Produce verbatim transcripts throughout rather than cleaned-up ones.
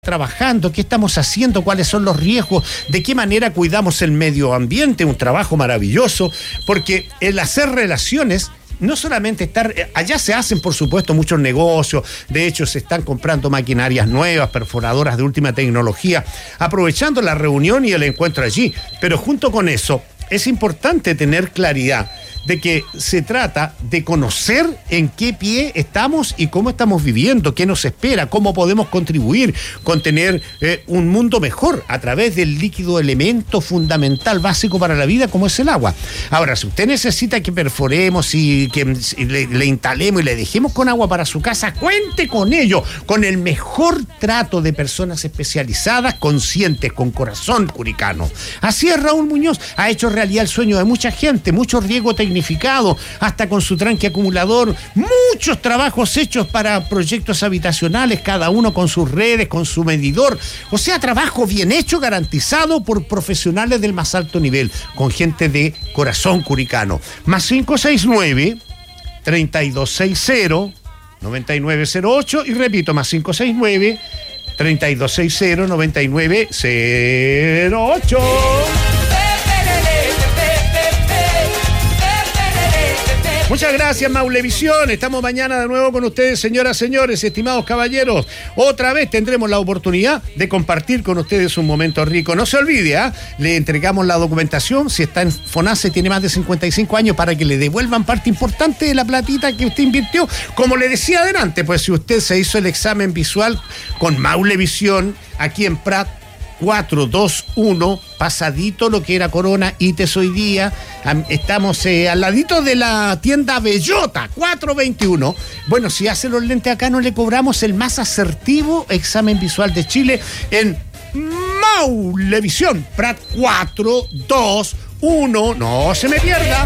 trabajando, qué estamos haciendo, cuáles son los riesgos, de qué manera cuidamos el medio ambiente, un trabajo maravilloso, porque el hacer relaciones, no solamente estar, allá se hacen por supuesto muchos negocios, de hecho se están comprando maquinarias nuevas, perforadoras de última tecnología, aprovechando la reunión y el encuentro allí, pero junto con eso es importante tener claridad de que se trata de conocer en qué pie estamos y cómo estamos viviendo, qué nos espera, cómo podemos contribuir con tener eh, un mundo mejor a través del líquido elemento fundamental, básico para la vida, como es el agua. Ahora, si usted necesita que perforemos y que y le, le instalemos y le dejemos con agua para su casa, cuente con ello, con el mejor trato de personas especializadas, conscientes, con corazón curicano. Así es, Raúl Muñoz ha hecho realidad el sueño de mucha gente, mucho riego tecnificado, hasta con su tranque acumulador, muchos trabajos hechos para proyectos habitacionales, cada uno con sus redes, con su medidor, o sea, trabajo bien hecho, garantizado por profesionales del más alto nivel, con gente de corazón curicano. Más cinco seis nueve, tres dos seis cero, nueve nueve cero ocho y repito, más cinco seis nueve, tres dos seis cero, nueve nueve cero ocho. Muchas gracias, Maulevisión. Estamos mañana de nuevo con ustedes, señoras, señores, estimados caballeros. Otra vez tendremos la oportunidad de compartir con ustedes un momento rico. No se olvide, ¿eh? Le entregamos la documentación. Si está en FONASA y tiene más de cincuenta y cinco años, para que le devuelvan parte importante de la platita que usted invirtió. Como le decía adelante, pues si usted se hizo el examen visual con Maulevisión aquí en Prat cuatro dos uno, pasadito lo que era Corona, ITES hoy día, estamos eh, al ladito de la tienda Bellota, cuatro veintiuno. Bueno, si hace los lentes acá, no le cobramos el más asertivo examen visual de Chile en Maulevisión, Prat cuatro dos uno, no se me pierda.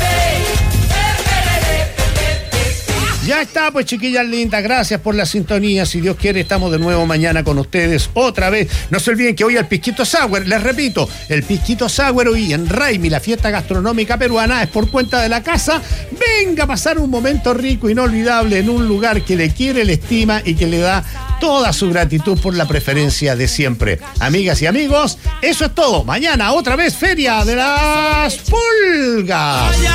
Ya está, pues, chiquillas lindas, gracias por la sintonía. Si Dios quiere, estamos de nuevo mañana con ustedes otra vez. No se olviden que hoy el Pisquito Sour, les repito, el Pisquito Sour hoy en Raimi, la fiesta gastronómica peruana, es por cuenta de la casa. Venga a pasar un momento rico, inolvidable, en un lugar que le quiere, le estima y que le da toda su gratitud por la preferencia de siempre. Amigas y amigos, eso es todo. Mañana otra vez Feria de las Pulgas.